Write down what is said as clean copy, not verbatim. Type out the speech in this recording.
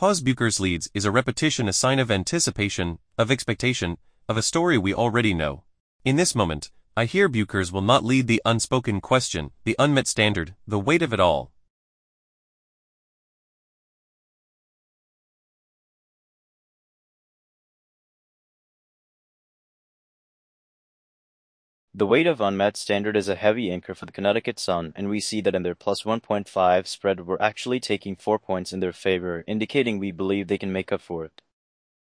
Pause Bucher's leads is a repetition, a sign of anticipation, of expectation, of a story we already know. In this moment, I hear Bucher's will not lead the unspoken question, the unmet standard, the weight of it all. The weight of unmet standard is a heavy anchor for the Connecticut Sun, and we see that in their plus 1.5 spread we're actually taking 4 points in their favor, indicating we believe they can make up for it.